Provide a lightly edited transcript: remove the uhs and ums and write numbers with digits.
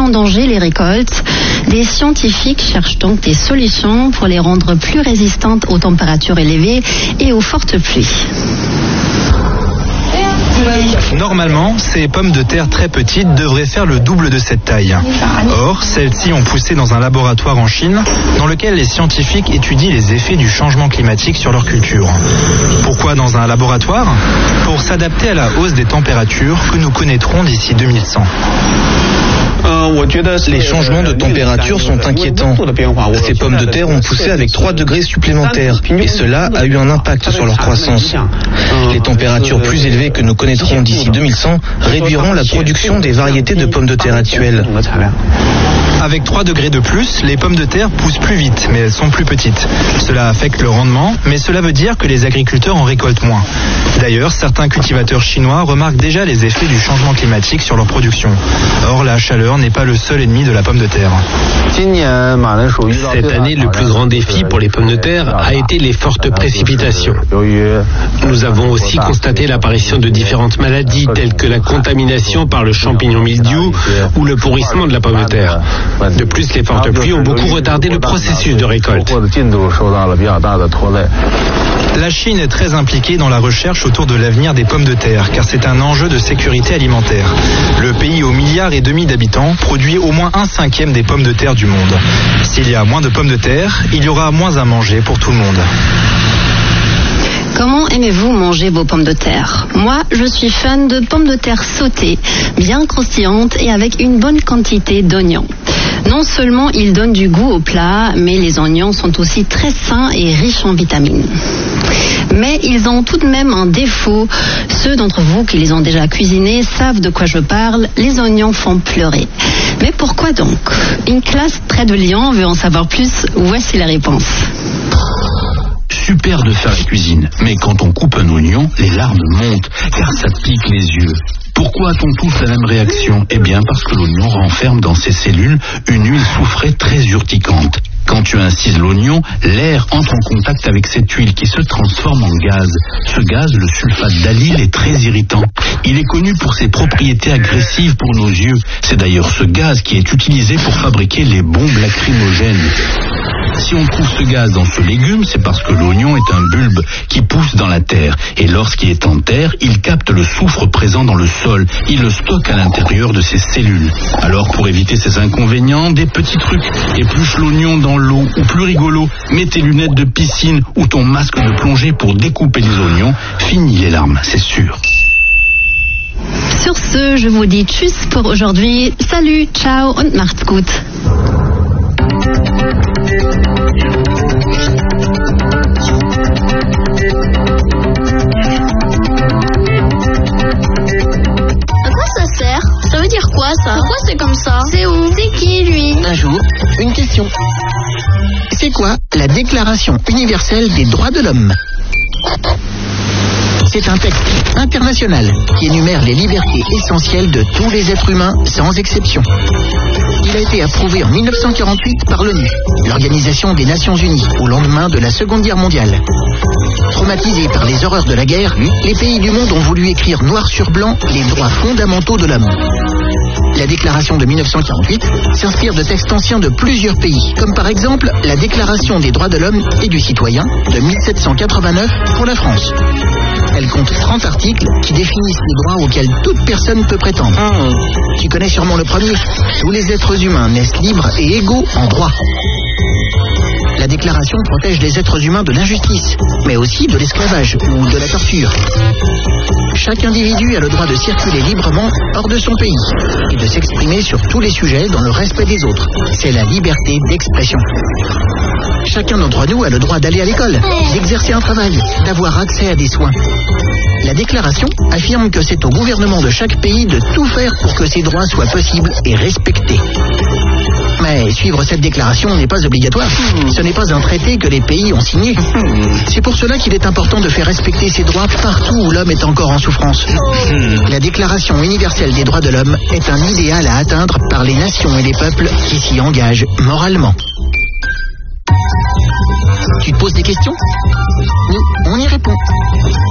en danger les récoltes. Des scientifiques cherchent donc des solutions pour les rendre plus résistantes aux températures élevées et aux fortes pluies. Normalement, ces pommes de terre très petites devraient faire le double de cette taille. Or, celles-ci ont poussé dans un laboratoire en Chine, dans lequel les scientifiques étudient les effets du changement climatique sur leur culture. Pourquoi dans un laboratoire ? Pour s'adapter à la hausse des températures que nous connaîtrons d'ici 2100. Les changements de température sont inquiétants. Ces pommes de terre ont poussé avec 3 degrés supplémentaires et cela a eu un impact sur leur croissance. Les températures plus élevées que nous connaîtrons d'ici 2100 réduiront la production des variétés de pommes de terre actuelles. Avec 3 degrés de plus, les pommes de terre poussent plus vite, mais elles sont plus petites. Cela affecte le rendement, mais cela veut dire que les agriculteurs en récoltent moins. D'ailleurs, certains cultivateurs chinois remarquent déjà les effets du changement climatique sur leur production. Or, la chaleur n'est pas le seul ennemi de la pomme de terre. Cette année, le plus grand défi pour les pommes de terre a été les fortes précipitations. Nous avons aussi constaté l'apparition de différentes maladies telles que la contamination par le champignon mildiou ou le pourrissement de la pomme de terre. De plus, les fortes pluies ont beaucoup retardé le processus de récolte. La Chine est très impliquée dans la recherche autour de l'avenir des pommes de terre, car c'est un enjeu de sécurité alimentaire. Le pays aux 1,5 milliard d'habitants produit au moins 1/5 des pommes de terre du monde. S'il y a moins de pommes de terre, il y aura moins à manger pour tout le monde. Comment aimez-vous manger vos pommes de terre ? Moi, je suis fan de pommes de terre sautées, bien croustillantes et avec une bonne quantité d'oignons. Non seulement ils donnent du goût au plat, mais les oignons sont aussi très sains et riches en vitamines. Mais ils ont tout de même un défaut. Ceux d'entre vous qui les ont déjà cuisinés savent de quoi je parle, les oignons font pleurer. Mais pourquoi donc ? Une classe près de Lyon veut en savoir plus, voici la réponse. Super de faire la cuisine, mais quand on coupe un oignon, les larmes montent, car ça pique les yeux. Pourquoi a-t-on tous la même réaction ? Eh bien parce que l'oignon renferme dans ses cellules une huile soufrée très urticante. Quand tu incises l'oignon, l'air entre en contact avec cette huile qui se transforme en gaz. Ce gaz, le sulfate d'allyle, est très irritant. Il est connu pour ses propriétés agressives pour nos yeux. C'est d'ailleurs ce gaz qui est utilisé pour fabriquer les bombes lacrymogènes. Si on trouve ce gaz dans ce légume, c'est parce que l'oignon est un bulbe qui pousse dans la terre. Et lorsqu'il est en terre, il capte le soufre présent dans le sol. Il le stocke à l'intérieur de ses cellules. Alors pour éviter ces inconvénients, des petits trucs. Épluche l'oignon dans l'eau, ou plus rigolo, mets tes lunettes de piscine ou ton masque de plongée pour découper les oignons. Fini les larmes, c'est sûr. Sur ce, je vous dis tchuss pour aujourd'hui. Salut, ciao und macht's gut. Ça veut dire quoi ça ? Pourquoi c'est comme ça ? C'est où ? C'est qui lui ? Un jour, une question. C'est quoi la Déclaration universelle des droits de l'homme ? C'est un texte international qui énumère les libertés essentielles de tous les êtres humains sans exception. Il a été approuvé en 1948 par l'ONU, l'Organisation des Nations Unies, au lendemain de la Seconde Guerre mondiale. Traumatisés par les horreurs de la guerre, les pays du monde ont voulu écrire noir sur blanc les droits fondamentaux de l'homme. La déclaration de 1948 s'inspire de textes anciens de plusieurs pays, comme par exemple la Déclaration des droits de l'homme et du citoyen de 1789 pour la France. Elle compte 30 articles qui définissent les droits auxquels toute personne peut prétendre. Tu connais sûrement le premier. Tous les êtres humains naissent libres et égaux en droit. La déclaration protège les êtres humains de l'injustice, mais aussi de l'esclavage ou de la torture. Chaque individu a le droit de circuler librement hors de son pays et de s'exprimer sur tous les sujets dans le respect des autres. C'est la liberté d'expression. Chacun d'entre nous a le droit d'aller à l'école, d'exercer un travail, d'avoir accès à des soins. La déclaration affirme que c'est au gouvernement de chaque pays de tout faire pour que ces droits soient possibles et respectés. Mais suivre cette déclaration n'est pas obligatoire. Ce n'est pas un traité que les pays ont signé. C'est pour cela qu'il est important de faire respecter ces droits partout où l'homme est encore en souffrance. La Déclaration universelle des droits de l'homme est un idéal à atteindre par les nations et les peuples qui s'y engagent moralement. Tu te poses des questions ? Nous, on y répond.